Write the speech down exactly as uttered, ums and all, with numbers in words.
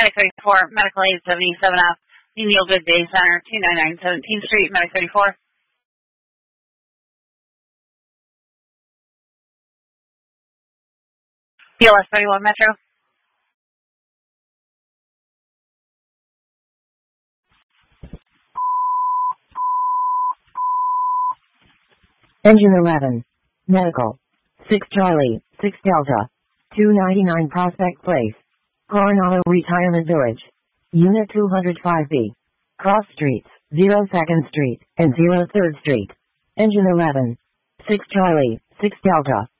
Medic thirty-four, Medical Aid seventy-seven F, Neil Good Day Center, two ninety-nine seventeenth Street, Medic thirty-four. B L S thirty-one Metro. Engine eleven. Medical. six Charlie, six Delta. two ninety-nine Prospect Place. Coronado Retirement Village. Unit two oh five B. Cross Streets, zero second Street, and zero third Street. Engine eleven. six Charlie, six Delta.